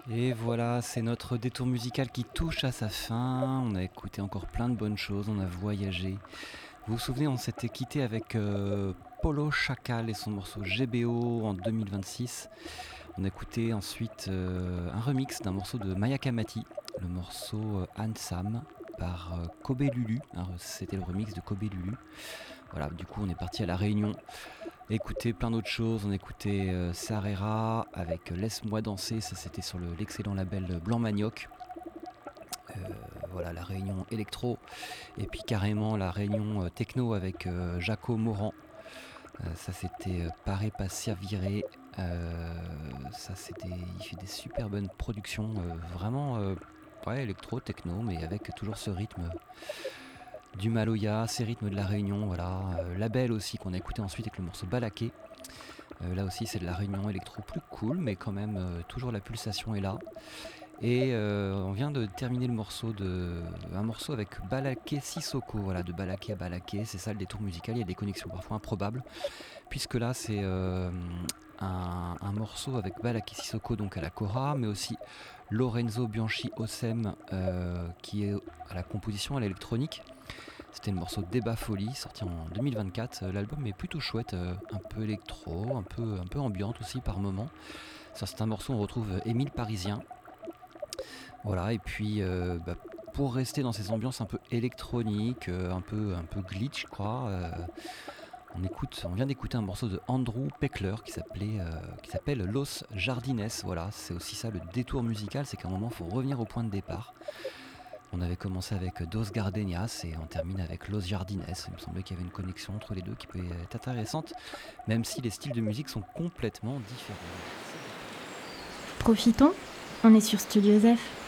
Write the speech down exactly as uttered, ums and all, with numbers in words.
Et voilà, c'est notre détour musical qui touche à sa fin. On a écouté encore plein de bonnes choses, on a voyagé. Vous vous souvenez, on s'était quitté avec euh, Polo Chacal et son morceau G B O en deux mille vingt-six. On a écouté ensuite euh, un remix d'un morceau de Maya Kamati, le morceau euh, Handsome par euh, Kobe Lulu. Hein, c'était le remix de Kobe Lulu. Voilà, du coup on est parti à La Réunion, écouter plein d'autres choses. On écoutait euh, Sarera avec Laisse-moi danser, ça c'était sur le, l'excellent label Blanc Manioc. Euh, voilà, la réunion électro, et puis carrément la réunion euh, techno avec euh, Jaco Morand. Euh, ça c'était euh, Paré pas Serviré. Euh, ça c'était, il fait des super bonnes productions, euh, vraiment euh, ouais, électro, techno, mais avec toujours ce rythme du Maloya, ces rythmes de la Réunion, voilà. Euh, Label aussi qu'on a écouté ensuite avec le morceau Balaké. Euh, là aussi c'est de la Réunion électro plus cool, mais quand même euh, toujours la pulsation est là. Et euh, on vient de terminer le morceau de un morceau avec Balaké Sissoko, voilà, de Balaké à Balaké, c'est ça le détour musical. Il y a des connexions parfois improbables, puisque là c'est euh, un, un morceau avec Balaké Sissoko donc à la kora, mais aussi Lorenzo Bianchi Ossem euh, qui est à la composition à l'électronique. C'était le morceau Débat Folie, sorti en deux mille vingt-quatre. L'album est plutôt chouette, euh, un peu électro, un peu, un peu ambiante aussi par moments. Sur certains morceaux, on retrouve Émile Parisien. Voilà, et puis euh, bah, pour rester dans ces ambiances un peu électroniques, euh, un, peu, un peu glitch, je crois, euh, on, écoute, on vient d'écouter un morceau de Andrew Peckler qui, s'appelait, euh, qui s'appelle Los Jardines. Voilà, c'est aussi ça le détour musical, c'est qu'à un moment, il faut revenir au point de départ. On avait commencé avec Dos Gardenias et on termine avec Los Jardines. Il me semblait qu'il y avait une connexion entre les deux qui peut être intéressante, même si les styles de musique sont complètement différents. Profitons, on est sur Studio Zef.